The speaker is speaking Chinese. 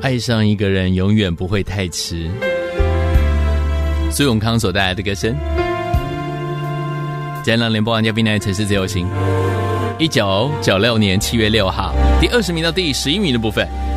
爱上一个人永远不会太迟。苏永康所带来的歌声，今天让联播网嘉宾呢，城市自由行，1996年7月6号，第20名到第11名的部分。